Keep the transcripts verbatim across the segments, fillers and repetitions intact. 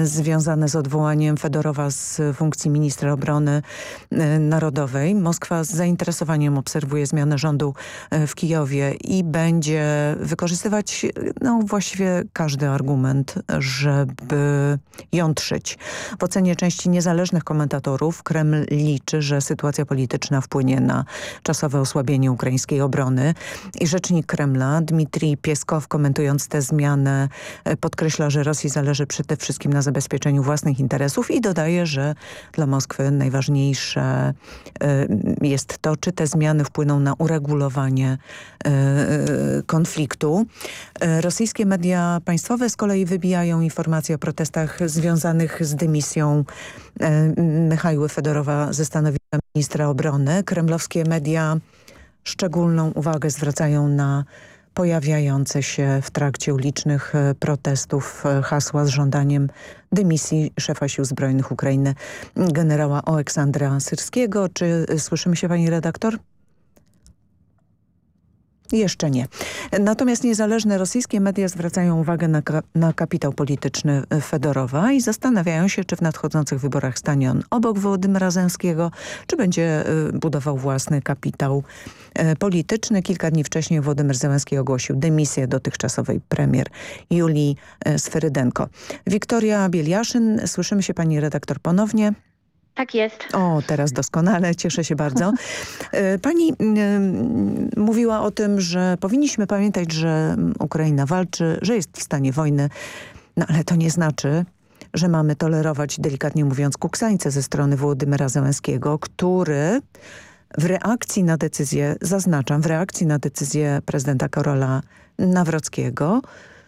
związane z odwołaniem Fedorowa z funkcji ministra obrony narodowej. Moskwa z zainteresowaniem obserwuje zmianę rządu w Kijowie i będzie wykorzystywać no, właściwie każdy argument, żeby jątrzyć. W ocenie części niezależnych komentatorów Kreml liczy, że sytuacja polityczna wpłynie na czasowe osłabienie ukraińskiej obrony i rzecznik Kremla Dmitrij Pieskow, komentując tę zmianę, podkreśla, że Rosji zależy przede wszystkim na zabezpieczeniu własnych interesów i dodaje, że dla Moskwy najważniejsze jest to, czy te zmiany wpłyną na uregulowanie konfliktu. Rosyjskie media państwowe z kolei wybijają informacje o protestach związanych z dymisją Michaiła Fedorowa ze stanowiska ministra obrony. Kremlowskie media szczególną uwagę zwracają na pojawiające się w trakcie ulicznych protestów hasła z żądaniem dymisji szefa Sił Zbrojnych Ukrainy, generała Oleksandra Syrskiego. Czy słyszymy się, pani redaktor? Jeszcze nie. Natomiast niezależne rosyjskie media zwracają uwagę na, ka na kapitał polityczny Fedorowa i zastanawiają się, czy w nadchodzących wyborach stanie on obok Wołodymyra Zełenskiego, czy będzie y, budował własny kapitał y, polityczny. Kilka dni wcześniej Wołodymyr Zełenski ogłosił dymisję dotychczasowej premier Julii y, Sferydenko. Wiktoria Bieliaszyn, słyszymy się, pani redaktor, ponownie. Tak jest. O, teraz doskonale, cieszę się bardzo. Pani y, mówiła o tym, że powinniśmy pamiętać, że Ukraina walczy, że jest w stanie wojny, no ale to nie znaczy, że mamy tolerować, delikatnie mówiąc, kuksańce ze strony Wołodymyra Zełenskiego, który w reakcji na decyzję, zaznaczam, w reakcji na decyzję prezydenta Karola Nawrockiego,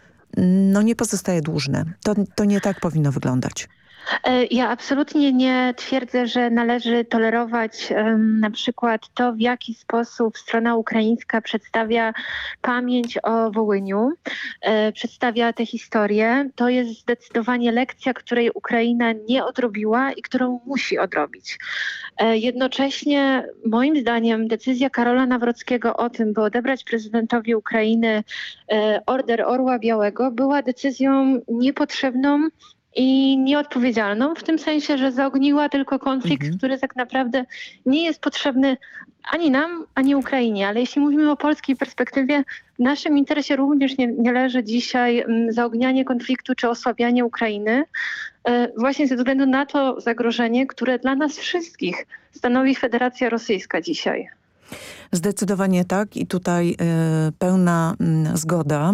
no nie pozostaje dłużny. To, to nie tak powinno wyglądać. Ja absolutnie nie twierdzę, że należy tolerować um, na przykład to, w jaki sposób strona ukraińska przedstawia pamięć o Wołyniu, e, przedstawia tę historię. To jest zdecydowanie lekcja, której Ukraina nie odrobiła i którą musi odrobić. E, jednocześnie moim zdaniem decyzja Karola Nawrockiego o tym, by odebrać prezydentowi Ukrainy e, Order Orła Białego, była decyzją niepotrzebną i nieodpowiedzialną, w tym sensie, że zaogniła tylko konflikt, mhm. który tak naprawdę nie jest potrzebny ani nam, ani Ukrainie. Ale jeśli mówimy o polskiej perspektywie, w naszym interesie również nie, nie leży dzisiaj zaognianie konfliktu czy osłabianie Ukrainy, właśnie ze względu na to zagrożenie, które dla nas wszystkich stanowi Federacja Rosyjska dzisiaj. Zdecydowanie tak i tutaj y, pełna y, zgoda.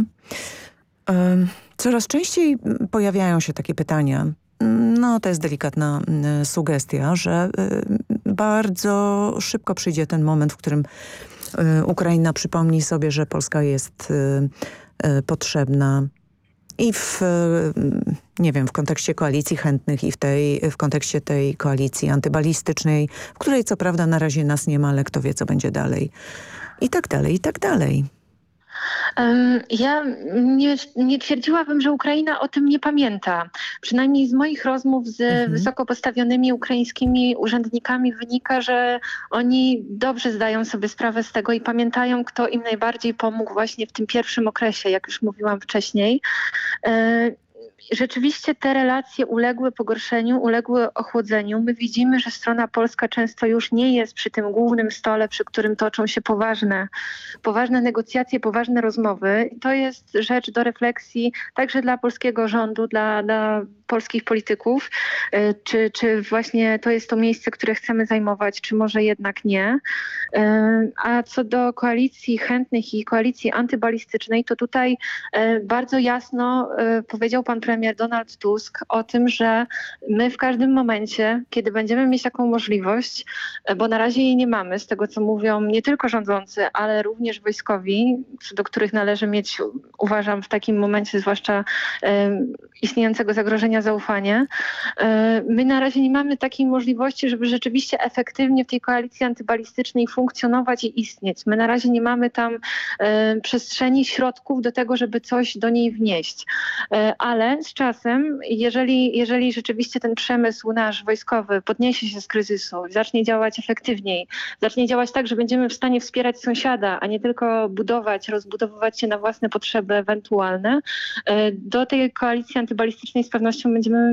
Y, Coraz częściej pojawiają się takie pytania, no to jest delikatna y, sugestia, że y, bardzo szybko przyjdzie ten moment, w którym y, Ukraina przypomni sobie, że Polska jest y, y, potrzebna i w, y, nie wiem, w kontekście koalicji chętnych i w, tej, w kontekście tej koalicji antybalistycznej, w której co prawda na razie nas nie ma, ale kto wie, co będzie dalej. I tak dalej, i tak dalej. Ja nie, nie twierdziłabym, że Ukraina o tym nie pamięta. Przynajmniej z moich rozmów z mhm. wysoko postawionymi ukraińskimi urzędnikami wynika, że oni dobrze zdają sobie sprawę z tego i pamiętają, kto im najbardziej pomógł właśnie w tym pierwszym okresie, jak już mówiłam wcześniej. Rzeczywiście te relacje uległy pogorszeniu, uległy ochłodzeniu. My widzimy, że strona polska często już nie jest przy tym głównym stole, przy którym toczą się poważne, poważne negocjacje, poważne rozmowy. I to jest rzecz do refleksji także dla polskiego rządu, dla, dla polskich polityków. Czy, czy właśnie to jest to miejsce, które chcemy zajmować, czy może jednak nie. A co do koalicji chętnych i koalicji antybalistycznej, to tutaj bardzo jasno powiedział pan premier Donald Tusk o tym, że my w każdym momencie, kiedy będziemy mieć taką możliwość, bo na razie jej nie mamy, z tego co mówią nie tylko rządzący, ale również wojskowi, co do których należy mieć, uważam, w takim momencie zwłaszcza e, istniejącego zagrożenia zaufanie. E, my na razie nie mamy takiej możliwości, żeby rzeczywiście efektywnie w tej koalicji antybalistycznej funkcjonować i istnieć. My na razie nie mamy tam e, przestrzeni, środków do tego, żeby coś do niej wnieść. E, ale z czasem, jeżeli, jeżeli rzeczywiście ten przemysł nasz wojskowy podniesie się z kryzysu, zacznie działać efektywniej, zacznie działać tak, że będziemy w stanie wspierać sąsiada, a nie tylko budować, rozbudowywać się na własne potrzeby ewentualne, do tej koalicji antybalistycznej z pewnością będziemy